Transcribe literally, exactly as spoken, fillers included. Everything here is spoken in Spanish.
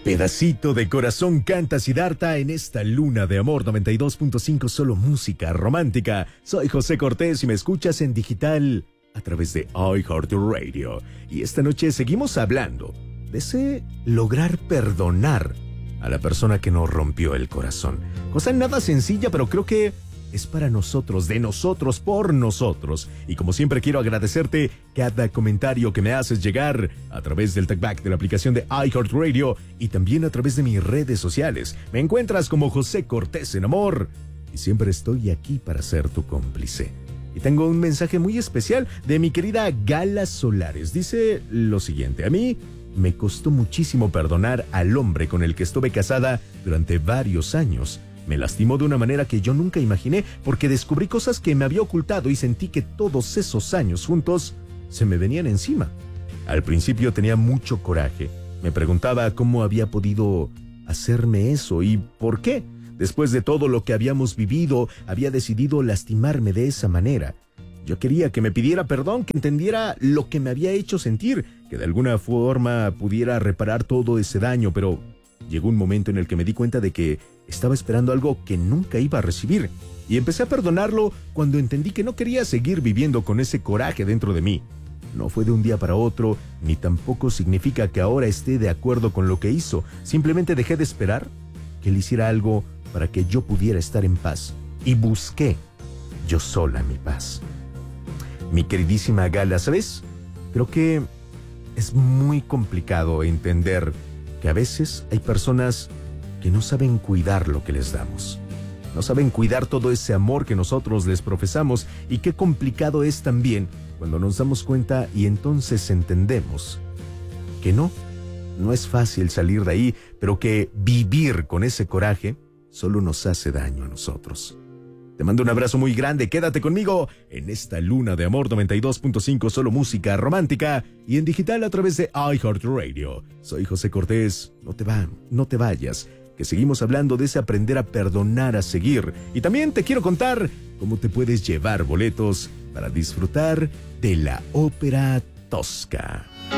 Pedacito de corazón canta Siddhartha en esta luna de amor noventa y dos punto cinco, solo música romántica. Soy José Cortés y me escuchas en digital a través de iHeartRadio. Y esta noche seguimos hablando de ese lograr perdonar a la persona que nos rompió el corazón. Cosa nada sencilla, pero creo que es para nosotros, de nosotros, por nosotros. Y como siempre quiero agradecerte cada comentario que me haces llegar a través del talkback de la aplicación de iHeartRadio y también a través de mis redes sociales. Me encuentras como José Cortés en Amor y siempre estoy aquí para ser tu cómplice. Y tengo un mensaje muy especial de mi querida Gala Solares. Dice lo siguiente: a mí me costó muchísimo perdonar al hombre con el que estuve casada durante varios años. Me lastimó de una manera que yo nunca imaginé porque descubrí cosas que me había ocultado y sentí que todos esos años juntos se me venían encima. Al principio tenía mucho coraje. Me preguntaba cómo había podido hacerme eso y por qué. Después de todo lo que habíamos vivido, había decidido lastimarme de esa manera. Yo quería que me pidiera perdón, que entendiera lo que me había hecho sentir, que de alguna forma pudiera reparar todo ese daño, pero llegó un momento en el que me di cuenta de que estaba esperando algo que nunca iba a recibir. Y empecé a perdonarlo cuando entendí que no quería seguir viviendo con ese coraje dentro de mí. No fue de un día para otro, ni tampoco significa que ahora esté de acuerdo con lo que hizo. Simplemente dejé de esperar que él hiciera algo para que yo pudiera estar en paz. Y busqué yo sola mi paz. Mi queridísima Gala, ¿sabes? Creo que es muy complicado entender que a veces hay personas que no saben cuidar lo que les damos. No saben cuidar todo ese amor que nosotros les profesamos, y qué complicado es también cuando nos damos cuenta y entonces entendemos que no, no es fácil salir de ahí, pero que vivir con ese coraje solo nos hace daño a nosotros. Te mando un abrazo muy grande, quédate conmigo en esta luna de amor noventa y dos punto cinco, solo música romántica y en digital a través de iHeartRadio. Soy José Cortés, no te va, no te vayas, que seguimos hablando de ese aprender a perdonar, a seguir. Y también te quiero contar cómo te puedes llevar boletos para disfrutar de la Ópera Tosca.